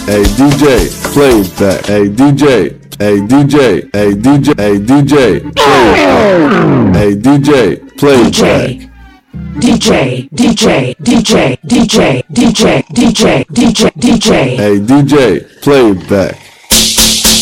Hey DJ, play back. Hey DJ, hey DJ, hey DJ, hey DJ, play back. Hey DJ, play back. DJ, DJ, DJ, DJ, DJ, DJ, DJ, DJ. Hey DJ, play back.